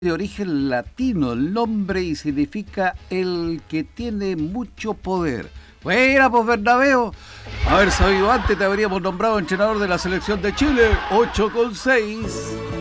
de origen latino el nombre y significa el que tiene mucho poder. Buena, pues Bernabéu. A ver, sabido antes te habríamos nombrado entrenador de la selección de Chile. 8 con 6.